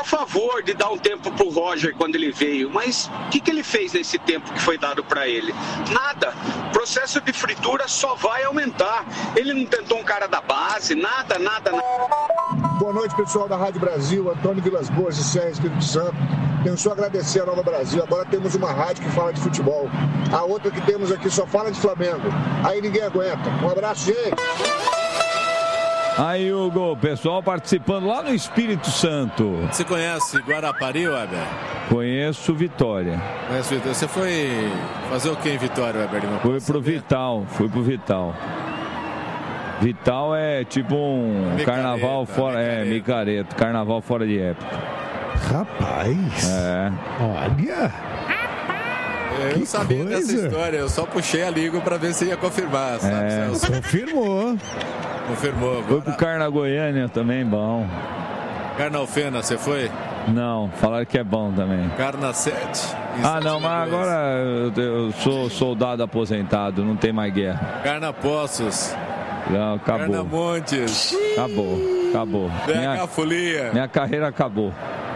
favor de dar um tempo pro Roger quando ele veio, mas o que ele fez nesse tempo que foi dado para ele? Nada. O processo de fritura só vai aumentar. Ele não tentou um cara da base, nada. Boa noite, pessoal da Rádio Brasil, Antônio Vilas Boas de Serra, Espírito Santo. Tenho só a agradecer a Nova Brasil. Agora temos uma rádio que fala de futebol. A outra que temos aqui só fala de Flamengo. Aí ninguém aguenta. Um abraço, gente. Aí, Hugo, pessoal participando lá no Espírito Santo. Você conhece Guarapari, Weber? Conheço Vitória. Conhece Vitória. Você foi fazer o que em Vitória, Weber? Fui pro Vital. Vital é tipo um micareta, carnaval fora, micareta, carnaval fora de época. Rapaz. Olha. Eu não sabia dessa história, eu só puxei a língua pra ver se ia confirmar, sabe? Confirmou. Foi pro Carna Goiânia também, bom. Carnalfena, você foi? Não, falaram que é bom também. Carna 7? Não, mas agora eu sou soldado aposentado, não tem mais guerra. Carna Poços. Não, acabou. Carna Montes. Acabou. Minha carreira acabou.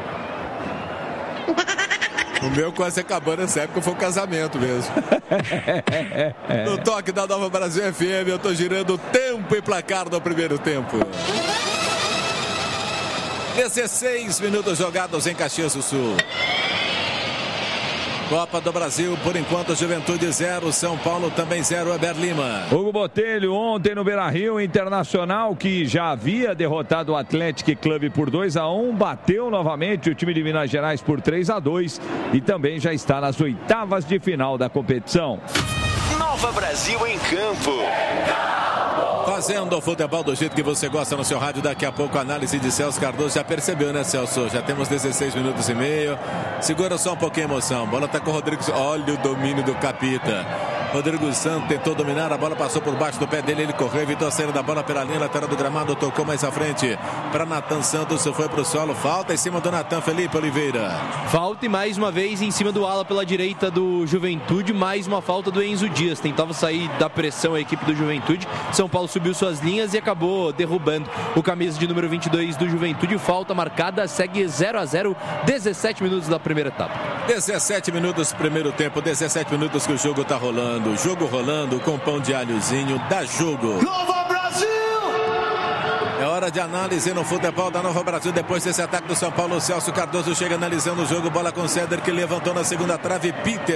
O meu quase acabou nessa época, foi um casamento mesmo. No toque da Nova Brasil FM, eu tô girando o tempo e placar do primeiro tempo. 16 minutos jogados em Caxias do Sul. Copa do Brasil, por enquanto, Juventude 0, São Paulo também 0, Weber Lima. Hugo Botelho, ontem no Beira-Rio, Internacional, que já havia derrotado o Atlético Clube por 2-1, bateu novamente o time de Minas Gerais por 3-2 e também já está nas oitavas de final da competição. Nova Brasil em campo. Fazendo o futebol do jeito que você gosta no seu rádio. Daqui a pouco a análise de Celso Cardoso. Já percebeu, né, Celso? Já temos 16 minutos e meio. Segura só um pouquinho a emoção. Bola tá com o Rodrigo. Olha o domínio do Capita. Rodrigo Santos tentou dominar, a bola passou por baixo do pé dele, ele correu, evitou a saída da bola pela linha lateral do gramado, tocou mais à frente para Natan Santos, foi pro solo, falta em cima do Natan. Felipe Oliveira. Falta e mais uma vez em cima do ala pela direita do Juventude, mais uma falta do Enzo Dias, tentava sair da pressão a equipe do Juventude, São Paulo subiu suas linhas e acabou derrubando o camisa de número 22 do Juventude, falta marcada, segue 0-0, 17 minutos da primeira etapa. 17 minutos primeiro tempo, 17 minutos que o jogo tá rolando. Jogo rolando com pão de alhozinho, dá jogo. Nova Brasil! É hora de análise no futebol da Nova Brasil. Depois desse ataque do São Paulo, o Celso Cardoso chega analisando o jogo. Bola com o Céder, que levantou na segunda trave. Peter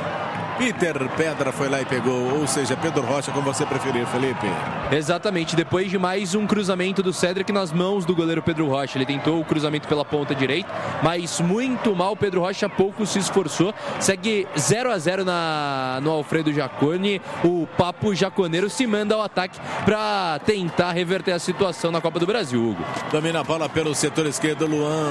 Pedra foi lá e pegou, ou seja, Pedro Rocha, como você preferir, Felipe. Exatamente, depois de mais um cruzamento do Cédric nas mãos do goleiro Pedro Rocha. Ele tentou o cruzamento pela ponta direita, mas muito mal. Pedro Rocha pouco se esforçou. Segue 0-0 no Alfredo Jaconi. O Papo Jaconeiro se manda ao ataque para tentar reverter a situação na Copa do Brasil, Hugo. Domina a bola pelo setor esquerdo,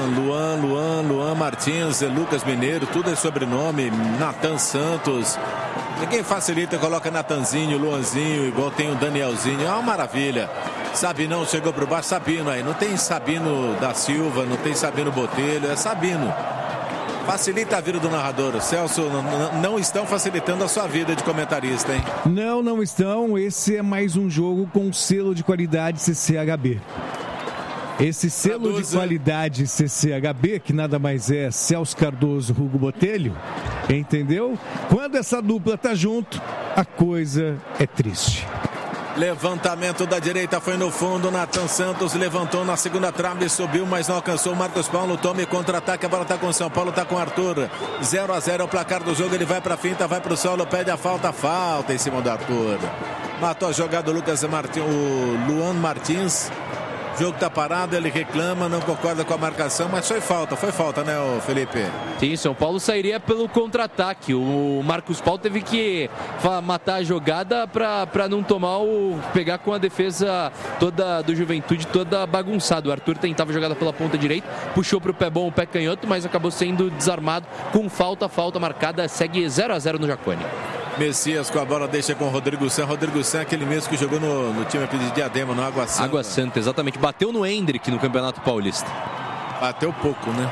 Luan Martins, Lucas Mineiro, tudo é sobrenome, Natan Santos. Ninguém facilita, coloca Natanzinho, Luanzinho, igual tem o Danielzinho. É uma maravilha. Sabinão chegou pro baixo, Sabino aí. Não tem Sabino da Silva, não tem Sabino Botelho, é Sabino. Facilita a vida do narrador. Celso, não estão facilitando a sua vida de comentarista, hein? Não estão. Esse é mais um jogo com selo de qualidade CCHB. Esse selo de qualidade CCHB, que nada mais é Celso Cardoso, Hugo Botelho, entendeu? Quando essa dupla tá junto, a coisa é triste. Levantamento da direita, foi no fundo, Natan Santos levantou na segunda trave, subiu, mas não alcançou. Marcos Paulo toma e contra-ataque, a bola tá com o São Paulo, tá com o Arthur. 0-0 é o placar do jogo, ele vai pra finta, vai pro solo, pede a falta em cima do Arthur. Matou a jogada o Luan Martins. O jogo tá parado, ele reclama, não concorda com a marcação, mas foi falta, né, Felipe? Sim, São Paulo sairia pelo contra-ataque. O Marcos Paulo teve que matar a jogada para não pegar com a defesa toda do Juventude toda bagunçada. O Arthur tentava a jogada pela ponta direita, puxou pro pé bom o pé canhoto, mas acabou sendo desarmado com falta marcada, segue 0-0 no Jaconi. Messias com a bola, deixa com o Rodrigo San, aquele mesmo que jogou no time de Diadema, no Água Santa. Água Santa, exatamente. Bateu no Hendrick no Campeonato Paulista. Bateu pouco, né?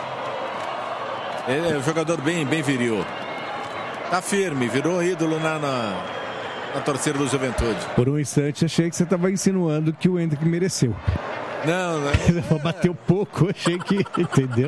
Ele é um jogador bem viril. Tá firme, virou ídolo na torcida do Juventude. Por um instante achei que você estava insinuando que o Hendrick mereceu. Não. Bateu pouco, achei que, entendeu?